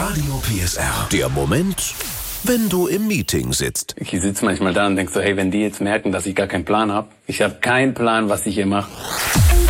Radio PSR. Der Moment, wenn du im Meeting sitzt. Ich sitze manchmal da und denk so, hey, wenn die jetzt merken, dass ich gar keinen Plan habe. Ich habe keinen Plan, was ich hier mache.